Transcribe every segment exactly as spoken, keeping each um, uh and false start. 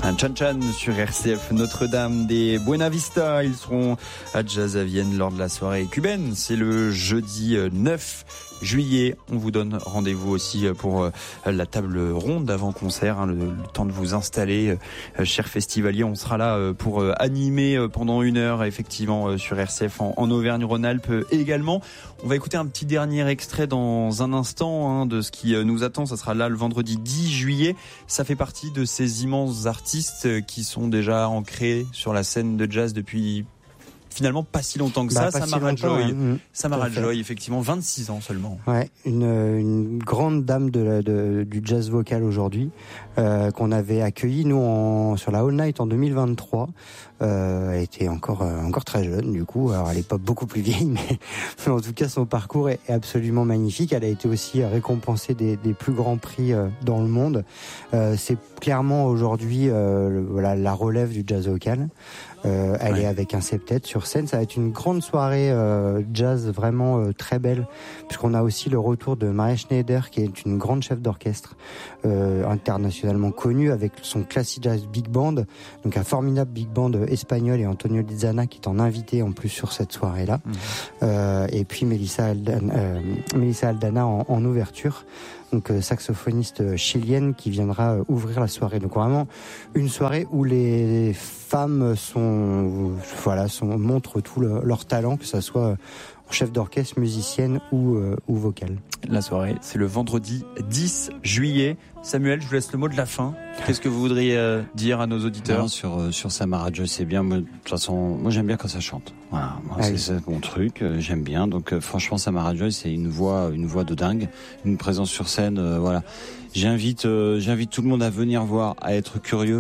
Un Chan Chan sur R C F Notre-Dame des Buena Vista. Ils seront à Jazz à Vienne lors de la soirée cubaine. C'est le jeudi neuf juillet. On vous donne rendez-vous aussi pour la table ronde avant concert, hein, le, le temps de vous installer, euh, chers festivaliers. On sera là pour animer pendant une heure, effectivement, sur R C F en, en Auvergne-Rhône-Alpes également. On va écouter un petit dernier extrait dans un instant, hein, de ce qui nous attend. Ça sera là le vendredi dix juillet. Ça fait partie de ces immenses artistes qui sont déjà ancrés sur la scène de jazz depuis finalement pas si longtemps que bah, ça. Samara si Joy, hein. Samara Joy, effectivement, vingt-six ans seulement. Ouais, une, une grande dame de la, de, du jazz vocal aujourd'hui, euh, qu'on avait accueillie nous en, sur la All Night en deux mille vingt-trois. Euh, elle était encore euh, encore très jeune du coup. Alors elle est pas beaucoup plus vieille, mais, mais en tout cas son parcours est, est absolument magnifique. Elle a été aussi récompensée des, des plus grands prix euh, dans le monde. Euh, c'est clairement aujourd'hui euh, le, voilà la relève du jazz vocal. Euh, elle ouais. est avec un septet sur scène. Ça va être une grande soirée euh, jazz vraiment euh, très belle, puisqu'on a aussi le retour de Maria Schneider, qui est une grande chef d'orchestre euh, internationalement connue, avec son Classic Jazz Big Band, donc un formidable big band espagnol, et Antonio Lizana qui est en invité en plus sur cette soirée-là. Mmh. Euh, et puis Melissa Aldana, euh, Melissa Aldana en, en ouverture. Donc euh, saxophoniste chilienne qui viendra euh, ouvrir la soirée. Donc vraiment une soirée où les femmes sont voilà sont montrent tout le, leur talent, que ça soit chef d'orchestre, musicienne ou euh, ou vocale. La soirée, c'est le vendredi dix juillet. Samuel, je vous laisse le mot de la fin. Qu'est-ce que vous voudriez euh, dire à nos auditeurs? Non, sur euh, sur Samara Joy, c'est bien. Moi, de toute façon, moi j'aime bien quand ça chante. Voilà, moi, ah c'est, oui. c'est mon truc. Euh, j'aime bien. Donc euh, franchement, Samara Joy, c'est une voix, une voix de dingue, une présence sur scène. Euh, voilà. J'invite, euh, j'invite tout le monde à venir voir, à être curieux,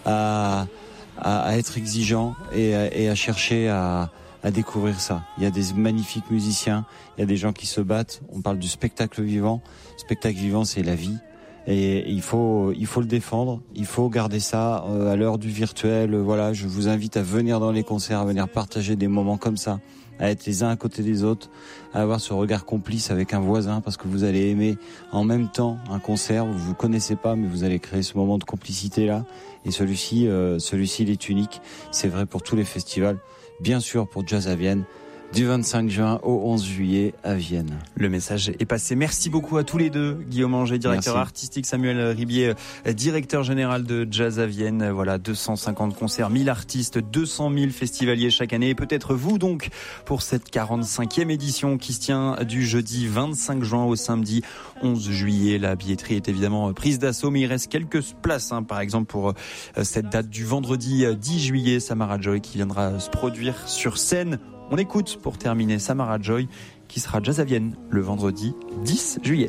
à à, à être exigeant et, et à chercher à à découvrir ça. Il y a des magnifiques musiciens, il y a des gens qui se battent. On parle du spectacle vivant. Le spectacle vivant, c'est la vie. Et il faut, il faut le défendre. Il faut garder ça euh, à l'heure du virtuel. Voilà, je vous invite à venir dans les concerts, à venir partager des moments comme ça, à être les uns à côté des autres, à avoir ce regard complice avec un voisin, parce que vous allez aimer en même temps un concert. Vous vous connaissez pas, mais vous allez créer ce moment de complicité là. Et celui-ci, euh, celui-ci, il est unique. C'est vrai pour tous les festivals. Bien sûr pour Jazz à Vienne, du vingt-cinq juin au onze juillet à Vienne. Le message est passé. Merci beaucoup à tous les deux. Guillaume Anger, directeur Merci. artistique, Samuel Ribier, directeur général de Jazz à Vienne. Voilà, deux cent cinquante concerts, mille artistes, deux cent mille festivaliers chaque année. Et peut-être vous donc pour cette quarante-cinquième édition qui se tient du jeudi vingt-cinq juin au samedi onze juillet. La billetterie est évidemment prise d'assaut, mais il reste quelques places, hein, par exemple pour cette date du vendredi dix juillet. Samara Joy qui viendra se produire sur scène. On écoute pour terminer Samara Joy qui sera Jazz à Vienne le vendredi dix juillet.